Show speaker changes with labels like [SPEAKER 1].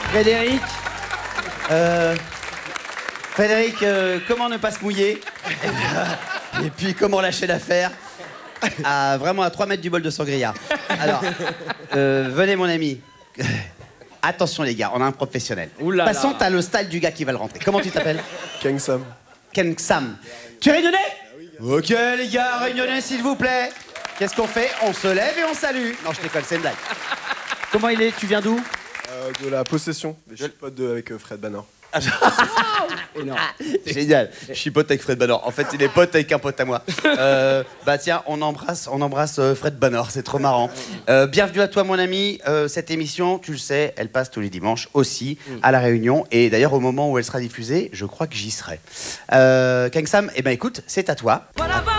[SPEAKER 1] Frédéric, comment ne pas se mouiller? Et puis, comment lâcher l'affaire? Vraiment à 3 mètres du bol de sangria. Alors, venez mon ami. Attention les gars, on a un professionnel. De toute façon, t'as le style du gars qui va le rentrer. Comment tu t'appelles?
[SPEAKER 2] Kang Sam.
[SPEAKER 1] Kang Sam. Tu es réunionnais? Ok les gars, réunionnais s'il vous plaît. Qu'est-ce qu'on fait? On se lève et on salue. Non, je déconne, c'est une blague. Comment il est? Tu viens d'où?
[SPEAKER 2] De la possession. Je suis pote avec Fred Banor.
[SPEAKER 1] Génial. Je suis pote avec Fred Banor. En fait, il est pote avec un pote à moi. Bah tiens, on embrasse Fred Banor. C'est trop marrant. Bienvenue à toi, mon ami. Cette émission, tu le sais, elle passe tous les dimanches aussi à La Réunion. Et d'ailleurs, au moment où elle sera diffusée, je crois que j'y serai. Kang Sam, eh ben écoute, c'est à toi.